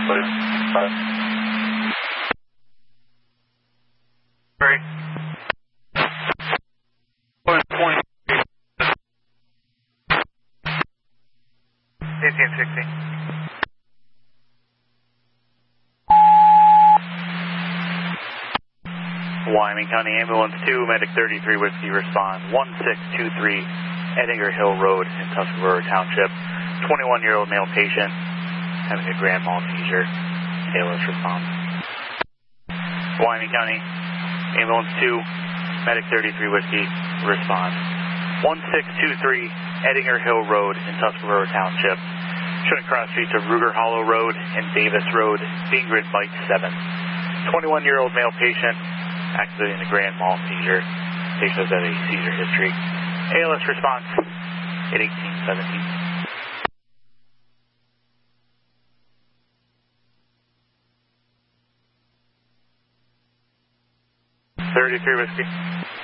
Great. 1860. Wyoming County Ambulance 2, Medic 33 Whiskey, respond 1623 Eddinger Hill Road in Tuscarora Township. 21-year-old male patient having a grand mal seizure. ALS response. Wyoming County Ambulance 2, Medic 33 Whiskey, respond 1623 Eddinger Hill Road in Tuscarora Township. Showing cross streets of Ruger Hollow Road and Davis Road, being grid bite 7. 21-year-old male patient activating the grand mal seizure. Patient has had a seizure history. ALS response at 1817. 33 Whiskey.